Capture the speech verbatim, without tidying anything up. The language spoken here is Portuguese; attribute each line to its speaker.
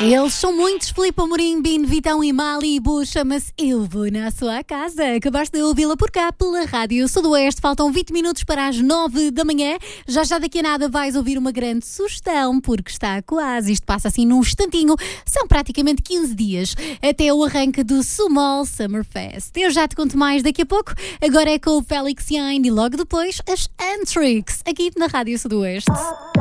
Speaker 1: Eles são muitos, Filipe Amorim, Bino, Vitão e Malibu, chama-se Eu Vou Na Sua Casa. Acabaste de ouvi-la por cá, pela Rádio Sudoeste. Faltam vinte minutos para as nove da manhã. Já já daqui a nada vais ouvir uma grande sugestão, porque está quase. Isto passa assim num instantinho. São praticamente quinze dias até o arranque do Sumol Summer Fest. Eu já te conto mais daqui a pouco. Agora é com o Felix Jain e logo depois as Antrix, aqui na Rádio Sudoeste.